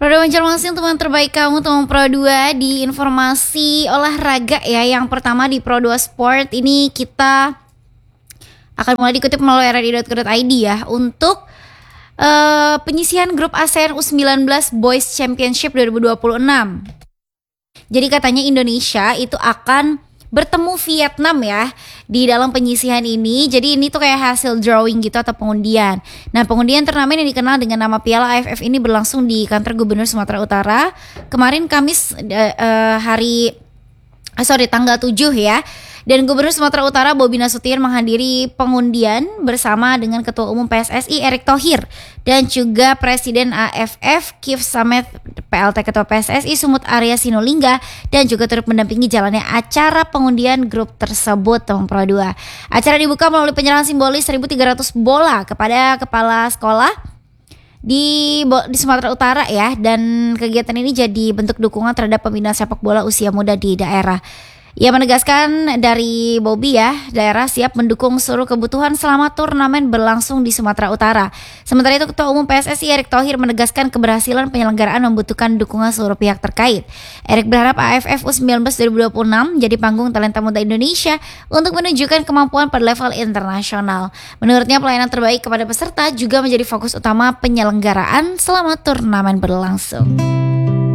Pro Banjarmasin, teman terbaik kamu, teman Pro 2 di informasi olahraga ya. Yang pertama di Pro 2 Sport ini kita akan mulai dikutip melalui rri.co.id ya. Untuk penyisihan grup ASEAN U19 Boys Championship 2026. Jadi katanya Indonesia itu akan bertemu Vietnam ya di dalam penyisihan ini. Jadi ini tuh kayak hasil drawing gitu atau pengundian. Nah, pengundian turnamen yang dikenal dengan nama Piala AFF ini berlangsung di kantor Gubernur Sumatera Utara kemarin Kamis tanggal 7 ya. Dan Gubernur Sumatera Utara Bobi Nasution menghadiri pengundian bersama dengan Ketua Umum PSSI Erick Thohir dan juga Presiden AFF Kif Samet, PLT Ketua PSSI Sumut Arya Sinulinga, dan juga turut mendampingi jalannya acara pengundian grup tersebut, teman Pro 2. Acara dibuka melalui penyerahan simbolis 1.300 bola kepada kepala sekolah di Sumatera Utara ya, dan kegiatan ini jadi bentuk dukungan terhadap pembinaan sepak bola usia muda di daerah. Ia menegaskan dari Bobi ya, daerah siap mendukung seluruh kebutuhan selama turnamen berlangsung di Sumatera Utara. Sementara itu Ketua Umum PSSI Erick Thohir menegaskan keberhasilan penyelenggaraan membutuhkan dukungan seluruh pihak terkait. Erick berharap AFF U19 2026 jadi panggung talenta muda Indonesia untuk menunjukkan kemampuan pada level internasional. Menurutnya pelayanan terbaik kepada peserta juga menjadi fokus utama penyelenggaraan selama turnamen berlangsung.